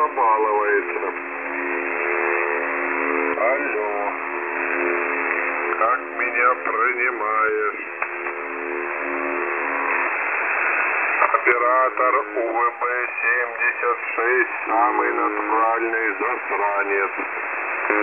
побаловается. Алло, как меня принимаешь? Оператор УВБ-76, самый натуральный засранец.